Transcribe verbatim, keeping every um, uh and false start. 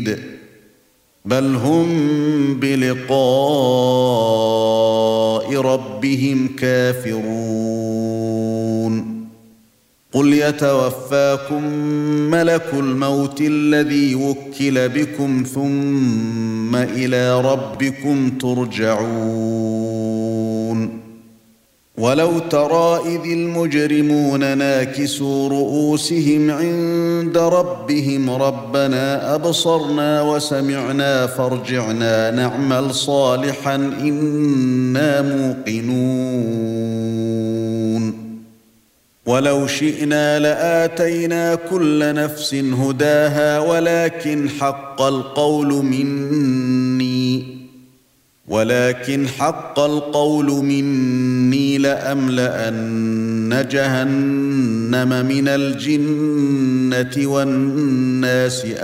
شديد بل هم بلقاء ربهم كافرون قل يتوفاكم ملك الموت الذي وكل بكم ثم إلى ربكم ترجعون ولو ترى إذ المجرمون ناكسوا رؤوسهم عند ربهم ربنا أبصرنا وسمعنا فارجعنا نعمل صالحا إنا موقنون ولو شئنا لآتينا كل نفس هداها ولكن حق القول مني ولكن حق القول مني لأملأن جهنم من الجنة والناس